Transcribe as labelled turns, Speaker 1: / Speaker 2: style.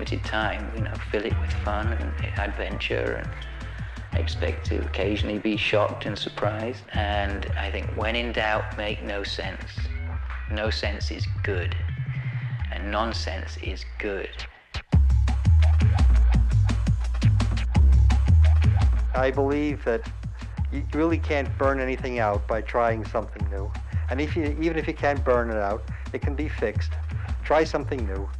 Speaker 1: limited time, fill it with fun and adventure, and expect to occasionally be shocked and surprised. And I think when in doubt, make no sense. No sense is good, and nonsense is good.
Speaker 2: I believe that you really can't burn anything out by trying something new. And even if you can't burn it out, it can be fixed. Try something new.